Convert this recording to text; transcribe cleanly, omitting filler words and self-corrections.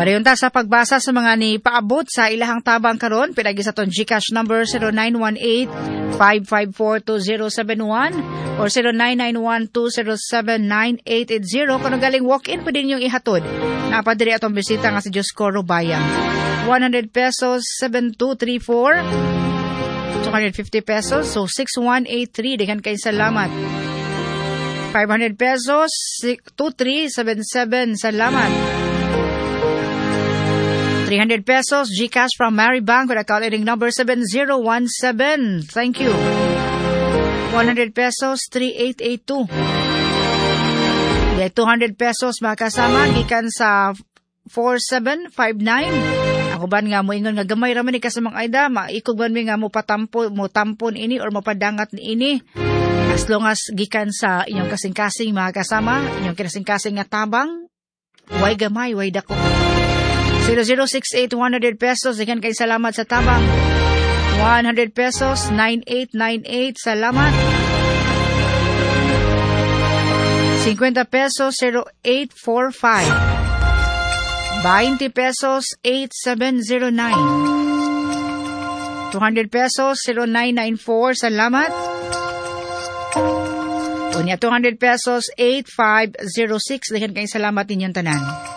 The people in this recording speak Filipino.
Padayon ta sa pagbasa sa mga ni paabot sa ilahang tabang karon pinagi sa ton GCash number 0918-554-2071 or 0991-207-9880. Kung galing walk-in pa din yung ihatod. Napadiri atong bisita nga si Dioscoro Bayang. 100 pesos, 7234. 250 pesos, so 6183. Dengan kayo salamat. 500 pesos, 2377. Salamat. 300 pesos, GCash from Marybank with account ending number 7017. Thank you. 100 pesos, 3882. 200 pesos mga kasama, gikan sa 4759. Ang uban nga mo ingon nga gamay raman ni kasamang ayda, maikog man mi nga mo tampon ini or mapadangat ni ini. As long as gikan sa inyong kasing-kasing mga kasama, inyong kasing-kasing nga tabang, way gamay, way dako. 0068 100 pesos, ikan kay salamat sa tabang. 100 pesos, 9898, salamat. 50 pesos, 0845. 20 pesos, 8709. 200 pesos, 0994, salamat. Unya 200 pesos, 8506, ikan kay salamat ninyong tanan.